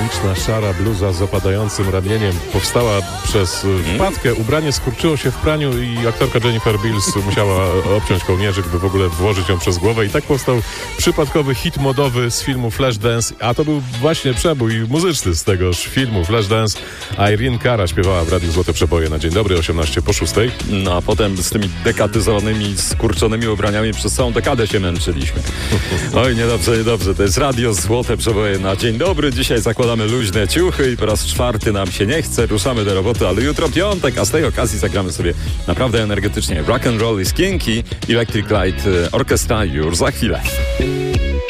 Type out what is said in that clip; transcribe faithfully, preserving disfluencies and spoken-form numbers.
ikoniczna szara bluza z opadającym ramieniem powstała przez wpadkę. Ubranie skurczyło się w praniu i aktorka Jennifer Beals musiała obciąć kołnierzyk, by w ogóle włożyć ją przez głowę. I tak powstał przypadkowy hit modowy z filmu Flashdance, a to był właśnie przebój muzyczny z tegoż filmu Flashdance. Irene Cara śpiewała w Radiu Złote Przeboje na Dzień Dobry, osiemnaście po szóstej. No a potem z tymi dekatyzowanymi, skurczonymi ubraniami przez całą dekadę się męczyliśmy. Oj, niedobrze, niedobrze. To jest Radio Złote Przeboje na Dzień Dobry. Dzisiaj zakładamy luźne ciuchy i po raz czwarty nam się nie chce. Ruszamy do roboty, ale jutro piątek, a z tej okazji zagramy sobie naprawdę energetycznie. Rock and Roll is Kinky, Electric Light Orchestra już za chwilę.